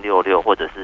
1366或者是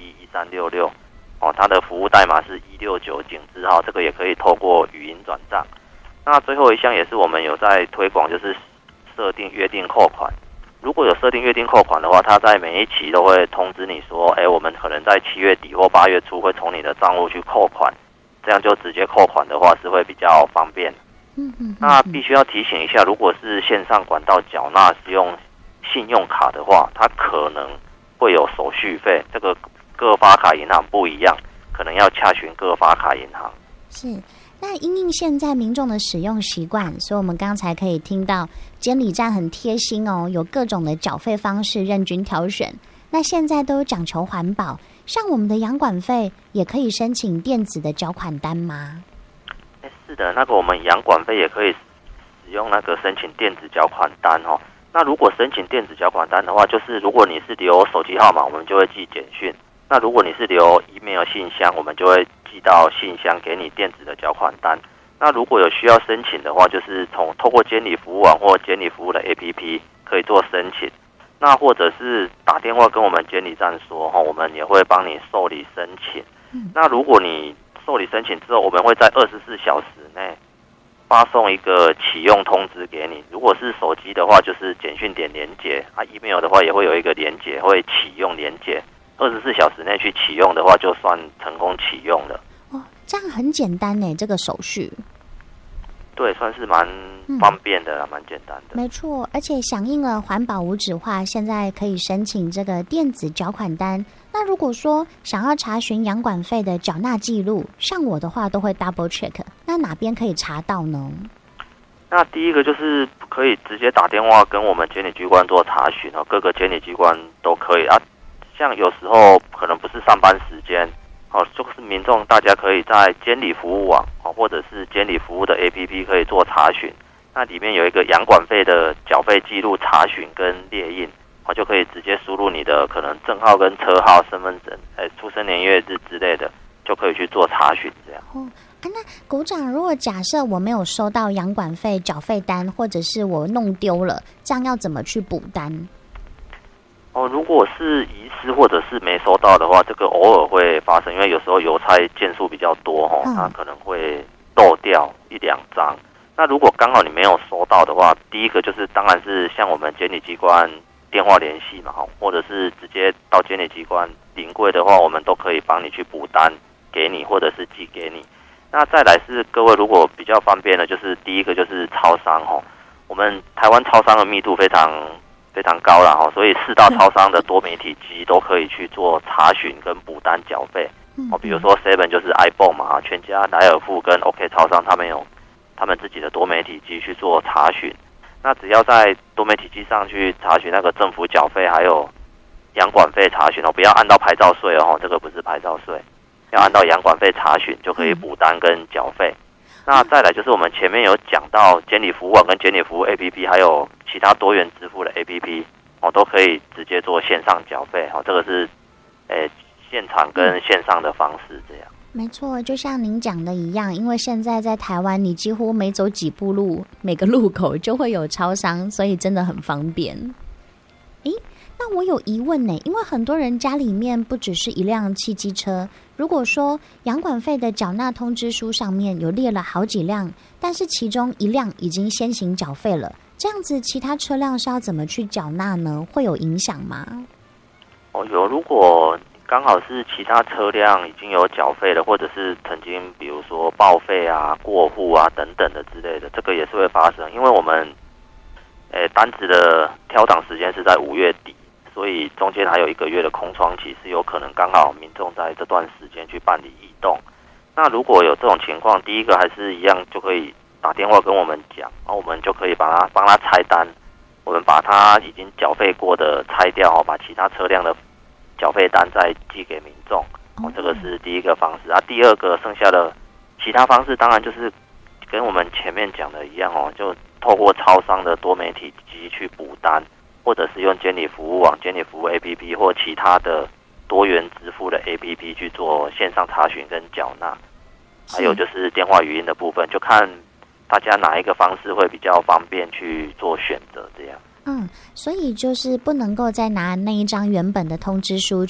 411366它的服务代码是169井字号，这个也可以透过语音转账。那最后一项也是我们有在推广，就是设定约定扣款。如果有设定约定扣款的话，它在每一期都会通知你说，我们可能在7月底或8月初会从你的账户去扣款，这样就直接扣款的话是会比较方便。那必须要提醒一下，如果是线上管道缴纳是用信用卡的话，它可能会有手续费，这个各发卡银行不一样，可能要洽询各发卡银行。 是。那因应现在民众的使用习惯，所以我们刚才可以听到监理站很贴心哦，有各种的缴费方式任君挑选。那现在都讲求环保，像我们的养管费也可以申请电子的缴款单吗？ 是的，那个我们养管费也可以使用那个申请电子缴款单哦。那如果申请电子缴款单的话，就是如果你是留手机号码，我们就会寄简讯。那如果你是留 email 信箱，我们就会寄到信箱给你电子的缴款单。那如果有需要申请的话，就是透过监理服务网或监理服务的 APP 可以做申请。那或者是打电话跟我们监理站说，我们也会帮你受理申请。那如果你受理申请之后，我们会在24小时内发送一个启用通知给你。如果是手机的话，就是简讯点连结，email 的话也会有一个连结，会启用连结。24小时内去启用的话，就算成功启用了。 这样很简单呢，这个手续。 对，算是蛮方便的啦，蛮简单的。 没错，而且响应了环保无纸化，现在可以申请这个电子缴款单。那如果说想要查询养管费的缴纳记录，像我的话都会 double check， 那哪边可以查到呢？ 那第一个就是可以直接打电话跟我们监理机关做查询各个监理机关都可以像有时候可能不是上班时间就是民众大家可以在监理服务网或者是监理服务的 APP 可以做查询。那里面有一个养管费的缴费记录查询跟列印，就可以直接输入你的可能证号跟车号、身份证、出生年月日之类的，就可以去做查询这样。 那股长，如果假设我没有收到养管费缴费单，或者是我弄丢了，这样要怎么去补单？ 如果是遗失或者是没收到的话，这个偶尔会发生，因为有时候邮差件数比较多它可能会漏掉1-2张。那如果刚好你没有收到的话，第一个就是当然是向我们监理机关电话联系嘛，或者是直接到监理机关临柜的话，我们都可以帮你去补单给你，或者是寄给你。那再来是各位如果比较方便的，就是第一个就是超商我们台湾超商的密度非常高啦所以4大超商的多媒体机都可以去做查询跟补单缴费比如说 Seven 就是 iPhone 嘛，全家、莱尔富跟 OK 超商他们有他们自己的多媒体机去做查询。那只要在多媒体机上去查询那个政府缴费还有养管费查询不要按到牌照税这个不是牌照税，要按到养管费查询就可以补单跟缴费。那再来就是我们前面有讲到监理服务网跟监理服务 APP 还有其他多元支付的 APP 都可以直接做线上缴费这个是现场跟线上的方式这样。 没错，就像您讲的一样，因为现在在台湾你几乎每走几步路每个路口就会有超商，所以真的很方便。那我有疑问呢，因为很多人家里面不只是一辆汽机车，如果说养管费的缴纳通知书上面有列了好几辆，但是其中一辆已经先行缴费了，这样子其他车辆是要怎么去缴纳呢？会有影响吗？ 有，如果刚好是其他车辆已经有缴费了，或者是曾经比如说报废过户等等的之类的，这个也是会发生。因为我们单子的调档时间是在5月底，所以中间还有1个月的空窗期，是有可能刚好民众在这段时间去办理移动。那如果有这种情况，第一个还是一样就可以打电话跟我们讲，我们就可以帮他拆单，我们把他已经缴费过的拆掉，把其他车辆的缴费单再寄给民众这个是第一个方式第二个剩下的其他方式当然就是跟我们前面讲的一样就透过超商的多媒体机去补单，或者是用监理服务网、监理服务 APP 或其他的多元支付的 APP 去做线上查询跟缴纳。还有就是电话语音的部分，就看大家哪一个方式会比较方便去做选择这样。 所以就是不能够再拿那一张原本的通知书